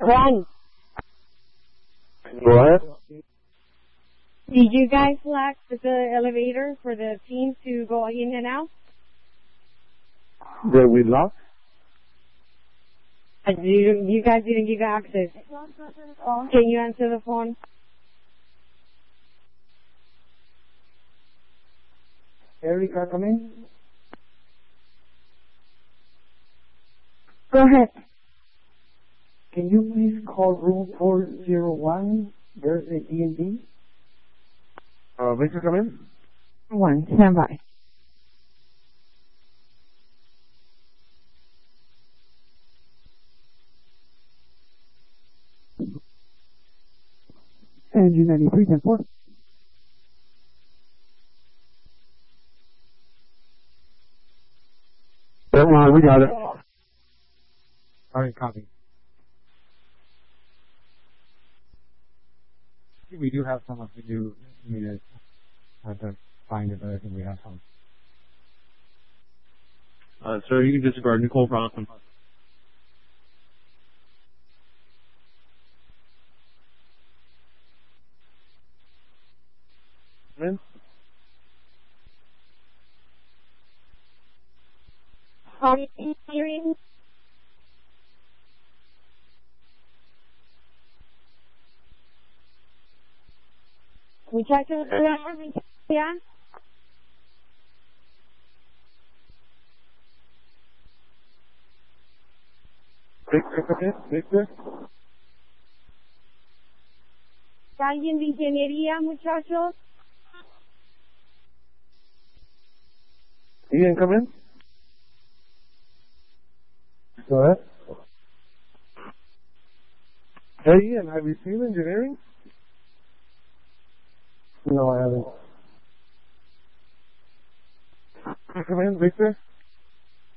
Juan, Go ahead. did you guys select the elevator for the team to go in and out? Did we lock? You guys didn't give access. Can you answer the phone? Erica, come in. Go ahead. Can you please call room 401? There's a D&D. Victor, come in. One, stand by. Engine 93, 10-4. Don't worry, we got it. Alright, copy. I think we do have some. If we do, I mean, I have to find it, but I think we have some. Sir, you can disregard Nicole Bronson. In? Hearing. Muchachos, ¿ya? Victor, come in. Victor? ¿Alguien de ingeniería, muchachos? Ian, come in. Go ahead. Hey, Ian, have you seen engineering? No, I haven't. Come in, Victor.